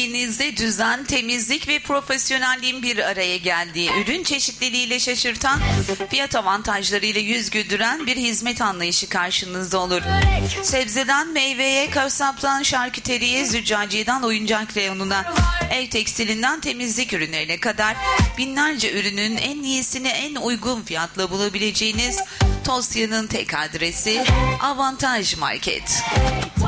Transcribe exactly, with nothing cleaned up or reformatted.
Çiftliğinizde düzen, temizlik ve profesyonelliğin bir araya geldiği, ürün çeşitliliğiyle şaşırtan, fiyat avantajlarıyla yüz güldüren bir hizmet anlayışı karşınızda olur. Sebzeden meyveye, kasaptan şarküteriye, züccaciyeden oyuncak reyonuna, ev tekstilinden temizlik ürünlerine kadar binlerce ürünün en iyisini en uygun fiyatla bulabileceğiniz Tosya'nın tek adresi Avantaj Market.